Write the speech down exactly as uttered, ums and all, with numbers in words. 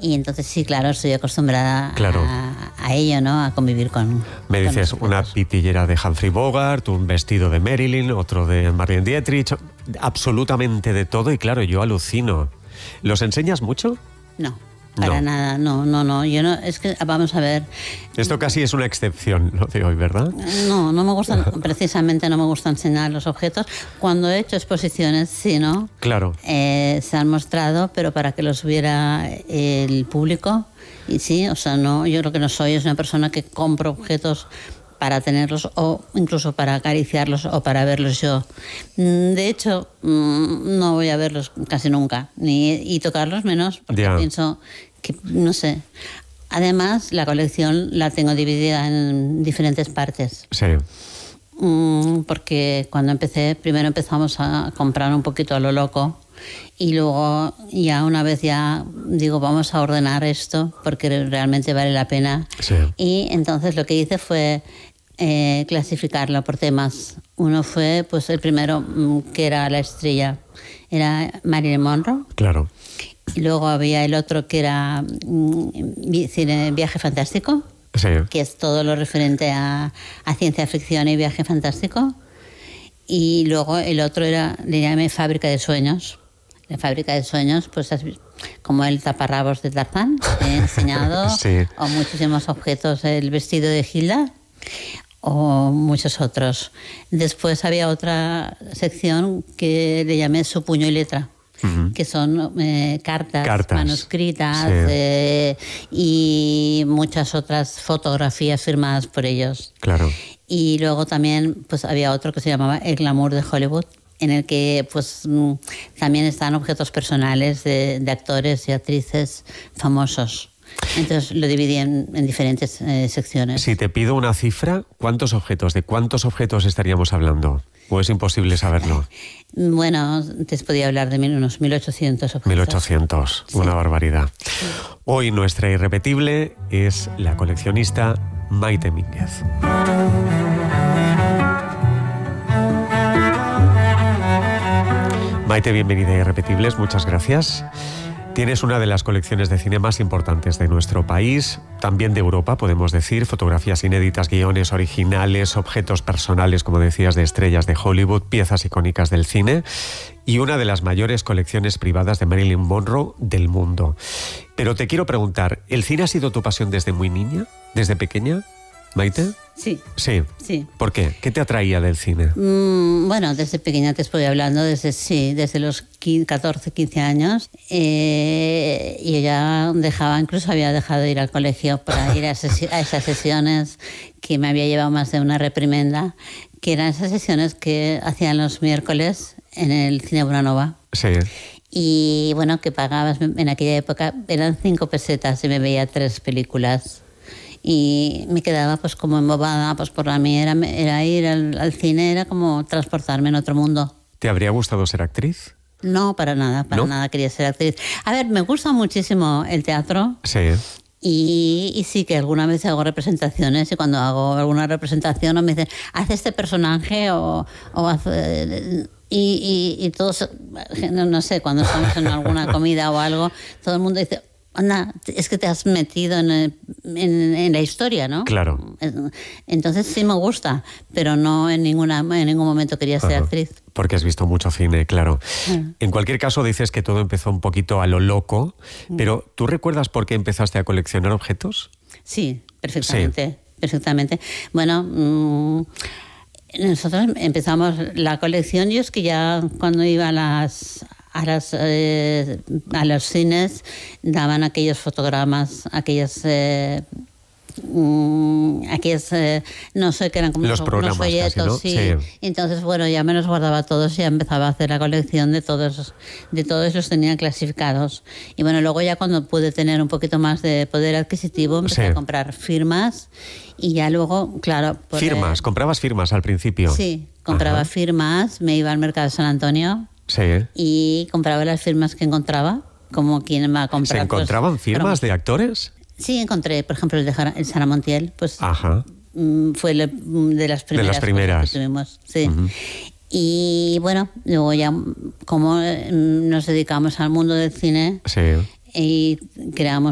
Y entonces sí, claro, estoy acostumbrada claro. a, a ello, ¿no? A convivir con... Me con dices una pitillera de Humphrey Bogart, un vestido de Marilyn, otro de Marlene Dietrich, absolutamente de todo, y claro, yo alucino. ¿Los enseñas mucho? No. Para no. nada, no, no, no. Yo no, es que, vamos a ver. Esto casi es una excepción, lo de hoy, ¿verdad? No, no me gustan, precisamente no me gusta enseñar los objetos. Cuando he hecho exposiciones, sí, ¿no? Claro. Eh, se han mostrado, pero para que los viera el público. Y sí, o sea, no, yo lo que no soy es una persona que compra objetos para tenerlos o incluso para acariciarlos o para verlos yo. De hecho, no voy a verlos casi nunca, ni y tocarlos menos, porque yeah. pienso que, no sé. Además, la colección la tengo dividida en diferentes partes. Sí. Porque cuando empecé, primero empezamos a comprar un poquito a lo loco y luego ya una vez ya digo, vamos a ordenar esto porque realmente vale la pena. Sí. Y entonces lo que hice fue Eh, clasificarlo por temas. Uno fue, pues el primero, que era la estrella, era Marilyn Monroe. Claro. Y luego había el otro que era mm, cine, viaje fantástico, sí. que es todo lo referente a, a ciencia ficción y viaje fantástico. Y luego el otro era, le llamé Fábrica de Sueños. La Fábrica de Sueños, pues como el taparrabos de Tarzán, he enseñado, sí. o muchísimos objetos, el vestido de Hilda, o muchos otros. Después había otra sección que le llamé Su puño y letra, uh-huh. que son eh, cartas, cartas manuscritas sí. eh, y muchas otras fotografías firmadas por ellos. Claro. Y luego también pues había otro que se llamaba El glamour de Hollywood, en el que pues también están objetos personales de, de actores y actrices famosos. Entonces lo dividí en, en diferentes eh, secciones. Si te pido una cifra, ¿cuántos objetos? ¿De cuántos objetos estaríamos hablando? ¿O es imposible saberlo? Bueno, te podía hablar de unos mil ochocientos objetos. mil ochocientos, sí. Una barbaridad. Sí. Hoy nuestra irrepetible es la coleccionista Maite Mínguez. Maite, bienvenida a Irrepetibles, muchas gracias. Tienes una de las colecciones de cine más importantes de nuestro país, también de Europa, podemos decir, fotografías inéditas, guiones originales, objetos personales, como decías, de estrellas de Hollywood, piezas icónicas del cine y una de las mayores colecciones privadas de Marilyn Monroe del mundo. Pero te quiero preguntar, ¿el cine ha sido tu pasión desde muy niña, desde pequeña, Maite? Sí. Sí. Sí. ¿Por qué? ¿Qué te atraía del cine? Mm, bueno, desde pequeña te estoy hablando, desde sí, desde los catorce, quince años. Eh, y ya dejaba, incluso había dejado de ir al colegio para ir a, sesi- a esas sesiones que me había llevado más de una reprimenda, que eran esas sesiones que hacían los miércoles en el Cine Bonanova. Sí. Y bueno, que pagabas, en aquella época eran cinco pesetas y me veía tres películas. Y me quedaba pues como embobada, pues por mí era, era ir al, al cine, era como transportarme en otro mundo. ¿Te habría gustado ser actriz? No, para nada, para ¿No? nada quería ser actriz. A ver, me gusta muchísimo el teatro. Sí. Y, y sí que alguna vez hago representaciones y cuando hago alguna representación me dicen, haz este personaje o, o haz... Eh, y, y, y todos, no, no sé, cuando estamos en alguna comida o algo, todo el mundo dice... Anda, es que te has metido en, el, en, en la historia, ¿no? Claro. Entonces sí me gusta, pero no en, ninguna, en ningún momento quería ser Ajá. actriz. Porque has visto mucho cine, claro. Ajá. En cualquier caso, dices que todo empezó un poquito a lo loco, pero ¿tú recuerdas por qué empezaste a coleccionar objetos? Sí, perfectamente. Sí. Perfectamente. Bueno... Mmm, nosotros empezamos la colección, yo es que ya cuando iba a las... A, las, eh, a los cines daban aquellos fotogramas, aquellos, eh, mm, aquellos eh, no sé qué eran como los programas, unos folletos, casi, ¿no? sí. Sí. Entonces, bueno, ya me los guardaba todos y ya empezaba a hacer la colección de todos, de todos los tenían clasificados. Y bueno, luego ya cuando pude tener un poquito más de poder adquisitivo, empecé Sí. a comprar firmas y ya luego, claro... Por, ¿Firmas? Eh, ¿Comprabas firmas al principio? Sí, compraba Ajá. firmas, me iba al mercado de San Antonio. Sí. Y compraba las firmas que encontraba, como quien va a comprar. ¿Se encontraban pues, firmas de actores? Sí, encontré, por ejemplo, el de el Sara Montiel, pues Ajá. fue le, de las primeras. De las primeras. Que tuvimos, sí. Uh-huh. Y bueno, luego ya, como nos dedicamos al mundo del cine, sí. y creamos